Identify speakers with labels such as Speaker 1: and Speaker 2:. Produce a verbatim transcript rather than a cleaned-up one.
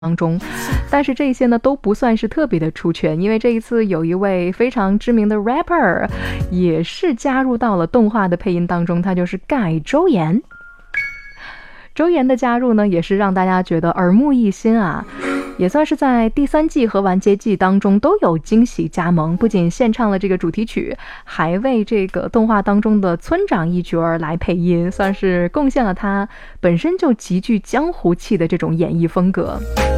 Speaker 1: 当中，但是这些呢都不算是特别的出圈，因为这一次有一位非常知名的 rapper 也是加入到了动画的配音当中，他就是盖周岩。周岩的加入呢，也是让大家觉得耳目一新啊，也算是在第三季和完结季当中都有惊喜加盟，不仅献唱了这个主题曲，还为这个动画当中的村长一角儿来配音，算是贡献了他本身就极具江湖气的这种演绎风格。